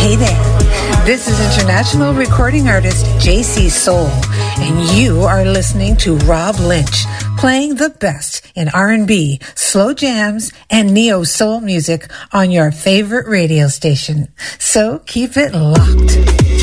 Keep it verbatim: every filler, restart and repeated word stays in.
Hey there, this is international recording artist J C Soul, and you are listening to Rob Lynch, playing the best in R and B, slow jams, and neo-soul music on your favorite radio station. So keep it locked.